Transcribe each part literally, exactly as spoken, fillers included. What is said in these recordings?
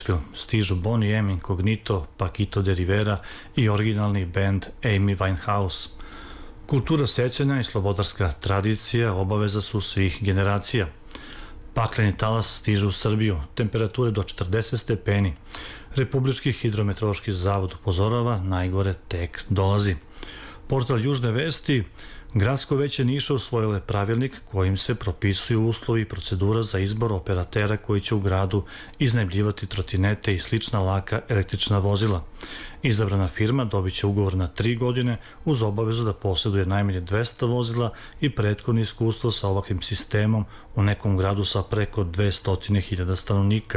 Stižu Boney M, Incognito, Paquito de Rivera i originalni band Amy Winehouse. Kultura sećanja i slobodarska tradicija obaveza su svih generacija. Pakleni talas stiže u Srbiju, temperature do četrdeset stepeni. Republički hidrometeorološki zavod upozorava, najgore tek dolazi. Portal Južne vesti: Gradsko veće Niša usvojilo je pravilnik kojim se propisuju uslovi i procedura za izbor operatera koji će u gradu iznajmljivati trotinete i slična laka električna vozila. Izabrana firma dobit će ugovor na tri godine uz obavezu da posjeduje najmanje dvesta vozila i prethodno iskustvo sa ovakvim sistemom u nekom gradu sa preko dvesta hiljada stanovnika.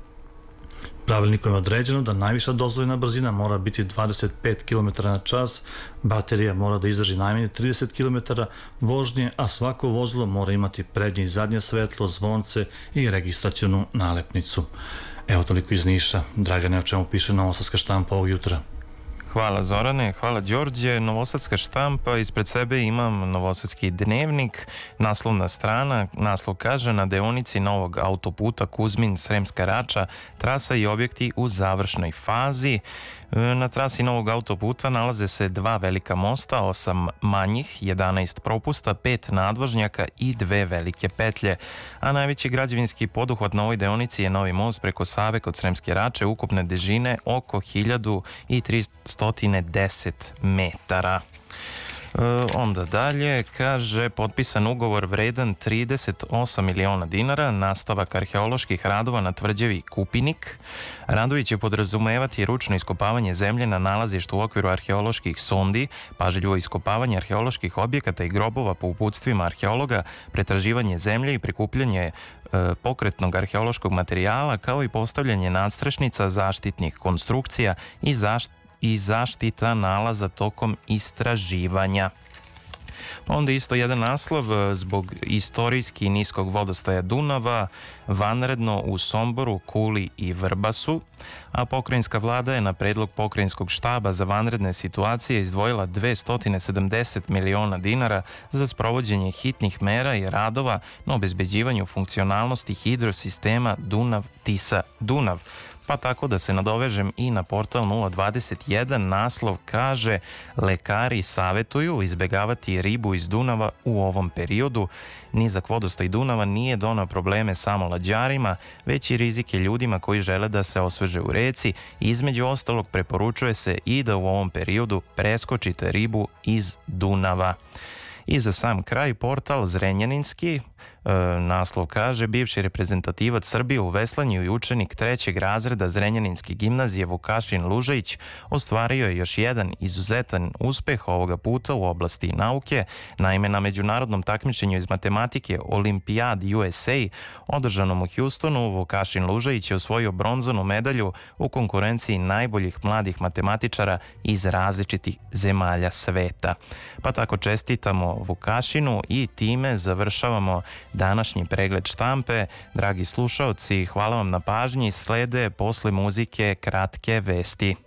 Pravilnikom je određeno da najviša dozvoljena brzina mora biti dvadeset pet kilometara na čas, baterija mora da izdrži najmanje trideset kilometara vožnje, a svako vozilo mora imati prednje i zadnje svetlo, zvonce i registracionu nalepnicu. Evo toliko iz Niša. Dragane, o čemu piše novosadska štampa ovog jutra? Hvala Zorane, hvala Đorđe. Novosadska štampa, ispred sebe imam Novosadski dnevnik, naslovna strana, naslov kaže: na deonici novog autoputa Kuzmin-Sremska Rača trasa i objekti u završnoj fazi. Na trasi novog autoputa nalaze se dva velika mosta, osam manjih, jedanaest propusta, pet nadvožnjaka i dve velike petlje. A najveći građevinski poduhvat na ovoj deonici je novi most preko Save kod Sremske Rače, ukupne dežine oko hiljadu tristo deset metara. E, onda dalje, kaže, potpisan ugovor vredan trideset osam miliona dinara, nastavak arheoloških radova na tvrđavi Kupinik. Radovi će podrazumevati ručno iskopavanje zemlje na nalazištu u okviru arheoloških sondi, pažljivo iskopavanje arheoloških objekata i grobova po uputstvima arheologa, pretraživanje zemlje i prikupljanje e, pokretnog arheološkog materijala, kao i postavljanje nadstrešnica, zaštitnih konstrukcija i zaštitnih i zaštita nalaza tokom istraživanja. Onda isto jedan naslov: zbog istorijski niskog vodostaja Dunava vanredno u Somboru, Kuli i Vrbasu, a pokrajinska vlada je na predlog pokrajinskog štaba za vanredne situacije izdvojila dvesta sedamdeset miliona dinara za sprovođenje hitnih mera i radova na obezbeđivanju funkcionalnosti hidrosistema Dunav-Tisa-Dunav. Pa tako da se nadovežem i na portal nula dvadeset jedan, naslov kaže: lekari savetuju izbegavati ribu iz Dunava u ovom periodu. Nizak vodostaj Dunava nije donao probleme samo lađarima, već i rizike ljudima koji žele da se osveže u reci. Između ostalog, preporučuje se i da u ovom periodu preskočite ribu iz Dunava. I za sam kraj portal Zrenjaninski, e, naslov kaže: bivši reprezentativac Srbije u veslanju i učenik trećeg razreda Zrenjaninske gimnazije Vukašin Lužajić ostvario je još jedan izuzetan uspeh ovoga puta u oblasti nauke. Naime, na međunarodnom takmičenju iz matematike Olimpijad U S A održanom u Houstonu, Vukašin Lužajić je osvojio bronzanu medalju u konkurenciji najboljih mladih matematičara iz različitih zemalja sveta. Pa tako čestitamo Vukašinu i time završavamo današnji pregled štampe. Dragi slušaoci, hvala vam na pažnji. Slede posle muzike kratke vesti.